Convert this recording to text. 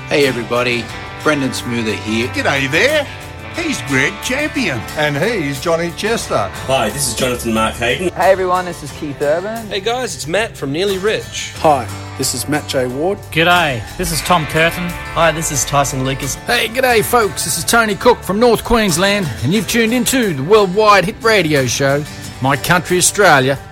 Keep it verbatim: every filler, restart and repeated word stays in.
Hey everybody, Brendan Smoother here. G'day there, he's Greg Champion. And he's Johnny Chester. Hi, this is Jonathan Mark Hayden. Hey everyone, this is Keith Urban. Hey guys, it's Matt from Nearly Rich. Hi, this is Matt J. Ward. G'day, this is Tom Curtin. Hi, this is Tyson Lucas. Hey, g'day folks, this is Tony Cook from North Queensland, and you've tuned into the worldwide hit radio show, My Country Australia,